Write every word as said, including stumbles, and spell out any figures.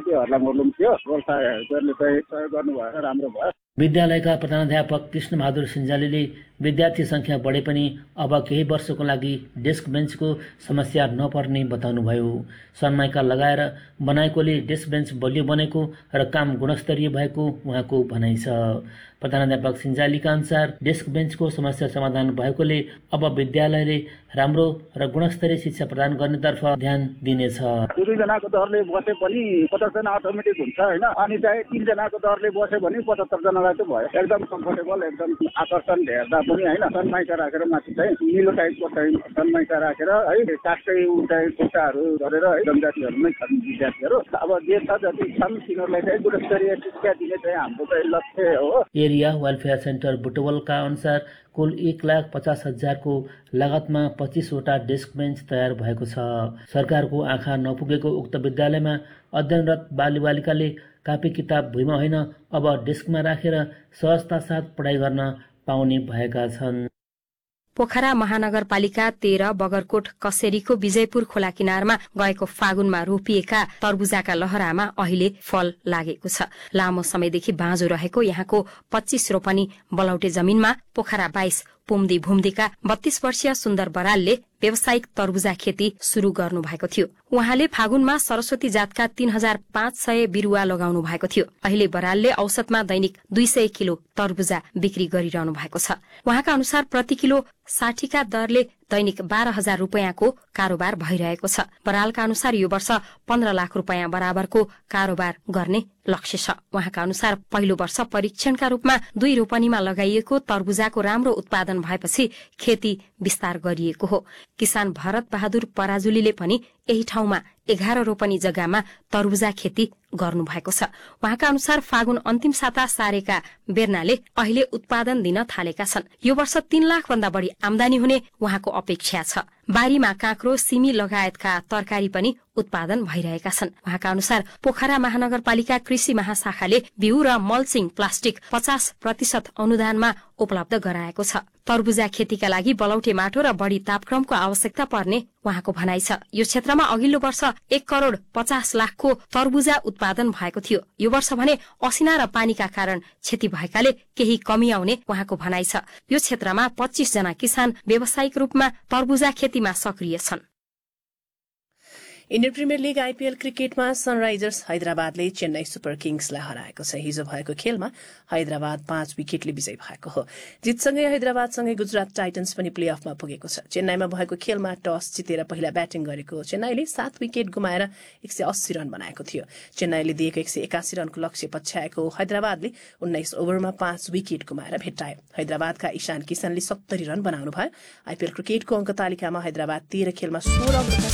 के हर्लाङर्लुङ थियो गोर्खाहरूले चाहिँ सहयोग गर्नुभयो राम्रो भयो। विद्यालयका प्रधानाध्यापक कृष्णबहादुर सिन्जालीले विद्यार्थी संख्या बढे पनि अब केही वर्षको लागि डेस्क बेन्चको समस्या नपर्ने बताउनुभयो। सनमाइका लगाएर बनाएकोले डेस्क बेन्च बलियो बनेको र काम गुणस्तरीय भएको उहाँको भनाइ छ। प्रधानाध्यापक सिन्जालीका अनुसार डेस्क बेन्चको समस्या समाधान भएकोले अब विद्यालयले राम्रो र गुणस्तरीय शिक्षा प्रदान गर्नेतर्फ ध्यान दिनेछ। दुईजनाको दरले बसे पनि पचास जना अटोमेटिक हुन्छ होइन, अनि चाहिँ तीनजनाको दरले बस्यो भने पचहत्तर जनालाई चाहिँ भयो। एकदम कम्फर्टेबल, एकदम आकर्षण हेर्दा पनि होइन। सनमाइका राखेर माथि चाहिँ निलो टाइपको चाहिँ सनमाइका राखेर है काठकै चाहिँ खुट्टाहरू गरेर है जनजातिहरू नै छन् विद्यार्थीहरू। अब जे छ जति छन् तिनीहरूलाई चाहिँ गुणस्तरीय शिक्षा दिने चाहिँ हाम्रो चाहिँ लक्ष्य हो। एरिया वेलफेयर सेन्टर बुटवलका अनुसार कुल एक लाख पचास हजारको लागतमा पच्चिसवटा डेस्क बेन्च तयार भएको छ। सरकारको आँखा नपुगेको उक्त विद्यालयमा अध्ययनरत बालबालिकाले कापी किताब भुइँमा होइन अब डेस्कमा राखेर सहजता साथ पढाइ गर्न पाउने भएका छन्। पोखरा महानगरपालिका तेह्र बगरकोट कसेरीको विजयपुर खोला किनारमा गएको फागुनमा रोपिएका तरबुजाका लहरामा अहिले फल लागेको छ। लामो समयदेखि बाँझो रहेको यहाँको पच्चीस रोपनी बलौटे जमिनमा पोखरा बाइस पुम्दी भुम्दीका बत्तीस वर्षीय सुन्दर बरालले व्यावसायिक तरबुजा खेती शुरू गर्नु भएको थियो। उहाँले फागुनमा सरस्वती जातका तीन हजार पाँच सय बिरूवा लगाउनु भएको थियो। अहिले बरालले औसतमा दैनिक दुई सय किलो तरबुजा बिक्री गरिरहनु भएको छ। उहाँका अनुसार प्रति किलो साठीका दरले दैनिक बाह्र हजार रूपियाँको कारोबार भइरहेको छ। बरालका अनुसार यो वर्ष पन्ध्र लाख रूपियाँ बराबरको कारोबार गर्ने लक्ष्य छ। उहाँका अनुसार पहिलो वर्ष परीक्षणका रूपमा दुई रोपनीमा लगाइएको तरबुजाको राम्रो उत्पादन भएपछि खेती विस्तार गरिएको हो। किसान भरत बहादुर पराजुलीले पनि यही ठाउँमा एघार रोपनी जग्गामा तरबुजा खेती गर्नु भएको छ। उहाँका अनुसार फागुन अन्तिम साता सारेका बेर्नाले अहिले उत्पादन दिन थालेका छन्। यो वर्ष तीन लाख भन्दा बढ़ी आमदानी हुने उहाँको अपेक्षा छ। बारीमा काँक्रो, सिमी लगायतका तरकारी पनि उत्पादन भइरहेका छन्। उहाँका अनुसार पोखरा महानगरपालिका कृषि महाशाखाले बिउ र मल्चिङ प्लास्टिक पचास प्रतिशत अनुदानमा उपलब्ध गराएको छ। तरबुजा खेतीका लागि बलौटे माटो र बढ़ी तापक्रमको आवश्यकता पर्ने उहाँको भनाइ छ। यो क्षेत्रमा अघिल्लो वर्ष एक करोड़ पचास लाखको तरबुजा उत्पादन भएको थियो। यो वर्ष भने असिना र पानीका कारण क्षति भएकाले केही कमी आउने उहाँको भनाइ छ। यो क्षेत्रमा पच्चीस जना किसान व्यावसायिक रूपमा तरबुजा खेतीमा सक्रिय छन्। इन्डियन प्रिमियर लीग आईपीएल क्रिकेटमा सनराइजर्स हैदराबादले चेन्नई सुपर किङ्सलाई हराएको छ। हिजो भएको खेलमा हैदराबाद पाँच विकेटले विजयी भएको हो। जितसँगै हैदराबादसँगै गुजरात टाइटन्स पनि प्ले अफमा पुगेको छ। चेन्नईमा भएको खेलमा टस जितेर पहिला ब्याटिङ गरेको चेन्नईले सात विकेट गुमाएर एक सय अस्सी रन बनाएको थियो। चेन्नईले दिएको एक सय एकासी रनको लक्ष्य पछ्याएको हैदराबादले उन्नाइस ओभरमा पाँच विकेट गुमाएर भेट्टायो। हैदराबादका ईशान किसनले सत्तरी रन बनाउनु भयो। आईपीएल क्रिकेटको अङ्क तालिकामा हैदराबाद तेह्र खेलमा सोह्र